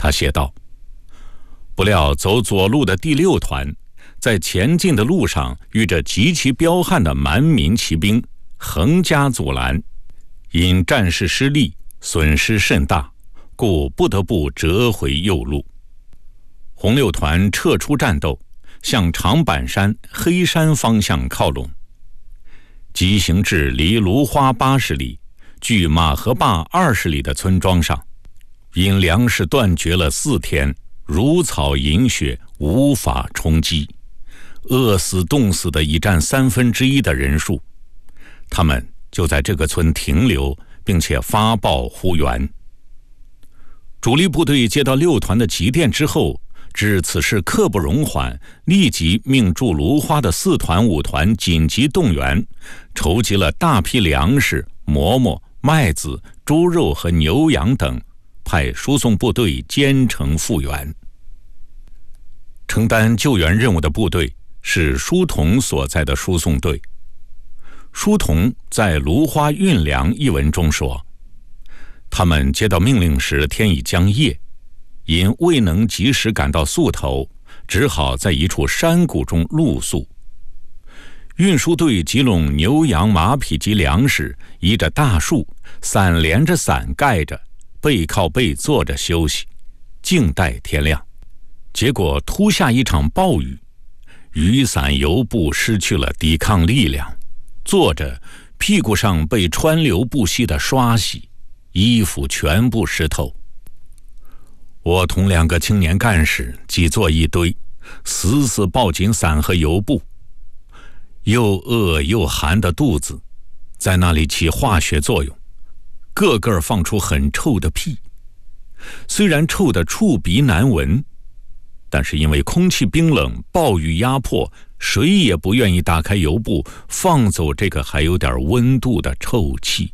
他写道：不料走左路的第6团在前进的路上遇着极其彪悍的蛮民骑兵横加阻拦，因战事失利，损失甚大，故不得不折回右路。红6团撤出战斗，向长板山、黑山方向靠拢，急行至离芦花80里、距马河坝20里的村庄上，因粮食断绝了4天，如草饮血，无法充饥，饿死冻死的已占1/3的人数。他们就在这个村停留，并且发报呼援。主力部队接到6团的急电之后，知此事刻不容缓，立即命驻芦花的4团、5团紧急动员，筹集了大批粮食、馍馍、麦子、猪肉和牛羊等，派输送部队兼程复员。承担救援任务的部队是书童所在的输送队。书童在《芦花运粮》一文中说，他们接到命令时天已将夜，因未能及时赶到宿头，只好在一处山谷中露宿。运输队集拢牛羊马匹及粮食，依着大树，伞连着伞盖着，背靠背坐着休息，静待天亮。结果突下一场暴雨，雨伞油布失去了抵抗力量，坐着屁股上被川流不息的刷洗，衣服全部湿透。我同2个青年干事挤坐一堆，死死抱紧伞和油布，又饿又寒的肚子在那里起化学作用，个个放出很臭的屁。虽然臭得触鼻难闻，但是因为空气冰冷，暴雨压迫，谁也不愿意打开油布放走这个还有点温度的臭气。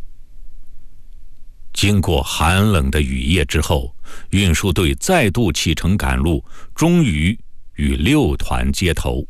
经过寒冷的雨夜之后，运输队再度启程赶路，终于与6团接头。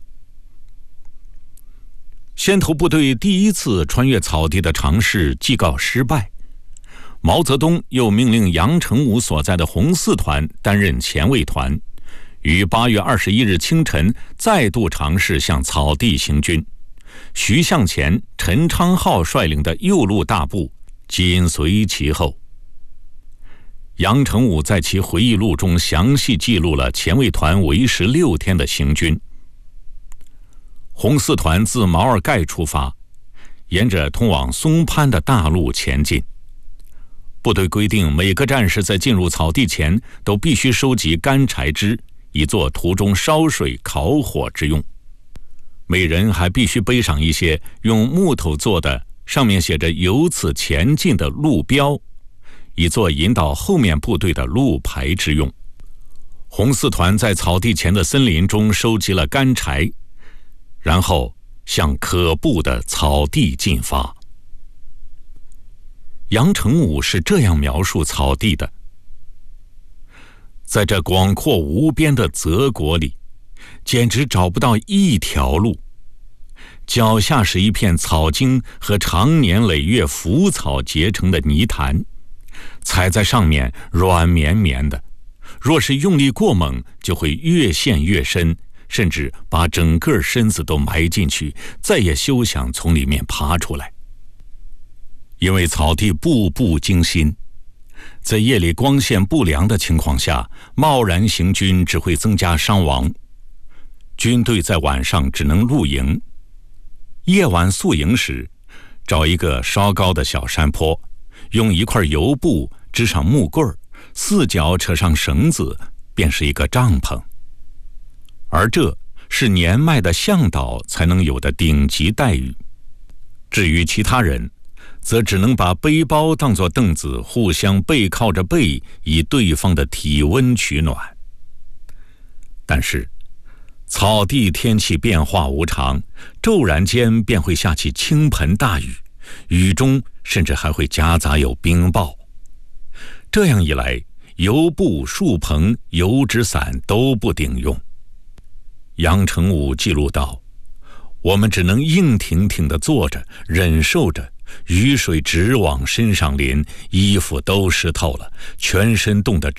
先头部队第1次穿越草地的尝试即告失败，毛泽东又命令杨成武所在的红4团担任前卫团，于8月21日清晨再度尝试向草地行军。徐向前、陈昌浩率领的右路大部紧随其后。杨成武在其回忆录中详细记录了前卫团为时6天的行军。红4团自毛尔盖出发，沿着通往松潘的大路前进。部队规定，每个战士在进入草地前都必须收集干柴枝，以作途中烧水烤火之用。每人还必须背上一些用木头做的，上面写着由此前进的路标，以作引导后面部队的路牌之用。红4团在草地前的森林中收集了干柴，然后向可布的草地进发。杨成武是这样描述草地的：在这广阔无边的泽国里，简直找不到一条路，脚下是一片草茎和长年累月腐草结成的泥潭，踩在上面软绵绵的，若是用力过猛，就会越陷越深，甚至把整个身子都埋进去，再也休想从里面爬出来。因为草地步步惊心，在夜里光线不良的情况下，贸然行军只会增加伤亡。军队在晚上只能露营，夜晚宿营时，找一个稍高的小山坡，用一块油布支上木棍儿，4角扯上绳子，便是一个帐篷。而这是年迈的向导才能有的顶级待遇。至于其他人，则只能把背包当作凳子，互相背靠着背，以对方的体温取暖。但是草地天气变化无常，骤然间便会下起倾盆大雨，雨中甚至还会夹杂有冰雹。这样一来，油布、树棚、油纸伞都不顶用。杨成武记录道：我们只能硬挺挺地坐着，忍受着雨水直往身上淋，衣服都湿透了，全身冻得